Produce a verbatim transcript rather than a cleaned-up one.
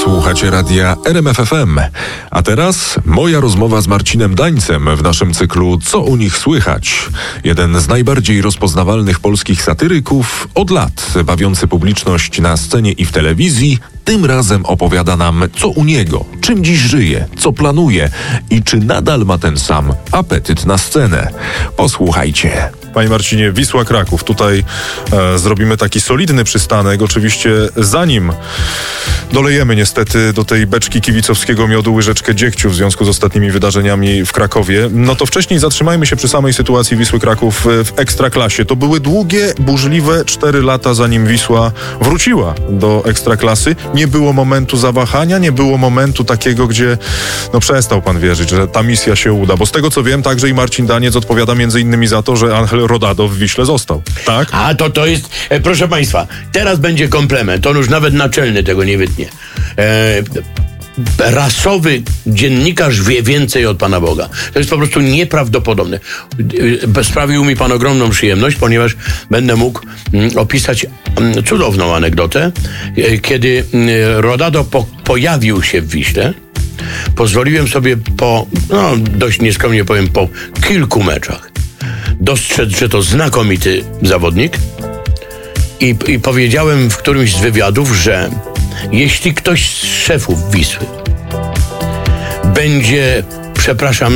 Słuchacie radia R M F F M. A teraz moja rozmowa z Marcinem Dańcem w naszym cyklu Co u nich słychać? Jeden z najbardziej rozpoznawalnych polskich satyryków od lat, bawiący publiczność na scenie i w telewizji, tym razem opowiada nam, co u niego, czym dziś żyje, co planuje i czy nadal ma ten sam apetyt na scenę. Posłuchajcie. Panie Marcinie, Wisła Kraków. Tutaj e, zrobimy taki solidny przystanek. Oczywiście zanim dolejemy niestety do tej beczki kibicowskiego miodu łyżeczkę dziegciu w związku z ostatnimi wydarzeniami w Krakowie, no to wcześniej zatrzymajmy się przy samej sytuacji Wisły Kraków w Ekstraklasie. To były długie, burzliwe cztery lata, zanim Wisła wróciła do Ekstraklasy. Nie było momentu zawahania, nie było momentu takiego, gdzie no przestał pan wierzyć, że ta misja się uda. Bo z tego co wiem, także i Marcin Daniec odpowiada między innymi za to, że Angel Rodado w Wiśle został. Tak? A to to jest, e, proszę państwa, teraz będzie komplement. On już nawet naczelny tego nie wytnie. E, rasowy dziennikarz wie więcej od Pana Boga. To jest po prostu nieprawdopodobne. E, sprawił mi Pan ogromną przyjemność, ponieważ będę mógł m, opisać m, cudowną anegdotę. E, kiedy m, Rodado po, pojawił się w Wiśle, pozwoliłem sobie po, no dość nieskromnie powiem, po kilku meczach dostrzec, że to znakomity zawodnik i, i powiedziałem w którymś z wywiadów, że jeśli ktoś z szefów Wisły będzie, przepraszam,